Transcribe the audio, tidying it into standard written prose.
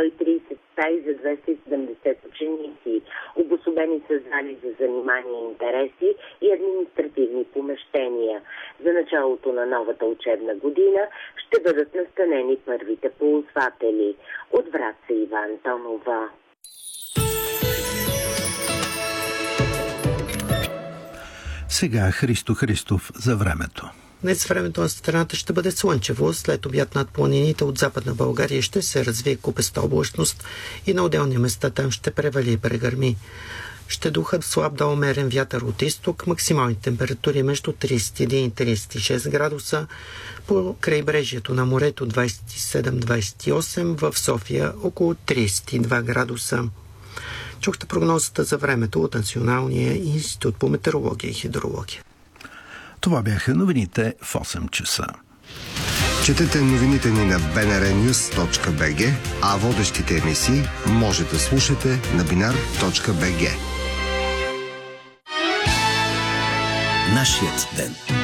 130 стаи за 270 ученици. Обособени са зали за занимания и интереси и административни помещения. За началото на новата учебна година ще бъдат настанени първите ползватели. От Враца Иван Тонова. Сега Христо Христов за времето. Днес времето на страната ще бъде слънчево. След обяд над планините от Западна България ще се развие купеста облачност и на отделни места там ще превали и прегърми. Ще духа слаб до умерен вятър от изток, максимални температури между 31 и 36 градуса, по крайбрежието на морето 27-28, в София около 32 градуса. Чухте прогнозата за времето от Националния институт по метеорология и хидрология. Това бяха новините в 8 часа. Четете новините ни на bnrnews.bg, а водещите емисии може да слушате на binar.bg. Нашият ден.